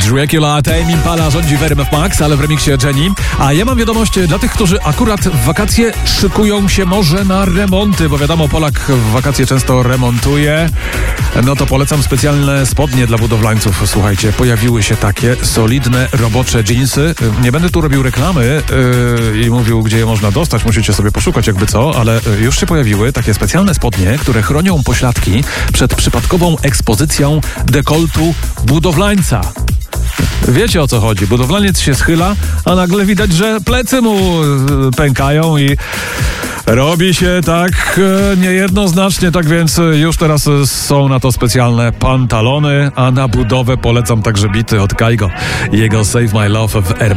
Dracula, Tame Impala rządzi w RMF Max, ale w remiksie Jenny. A ja mam wiadomość dla tych, którzy akurat w wakacje szykują się może na remonty, bo wiadomo, Polak w wakacje często remontuje. No to polecam specjalne spodnie dla budowlańców. Słuchajcie, pojawiły się takie solidne, robocze dżinsy. Nie będę tu robił reklamy i mówił, gdzie je można dostać. Musicie sobie poszukać jakby co, ale już się pojawiły takie specjalne spodnie, które chronią pośladki przed przypadkową ekspozycją dekoltu budowlańca. Wiecie, o co chodzi. Budowlaniec się schyla, a nagle widać, że plecy mu pękają i robi się tak niejednoznacznie, tak więc już teraz są na to specjalne pantalony, a na budowę polecam także bity od Kaigo. Jego Save My Love w RMF.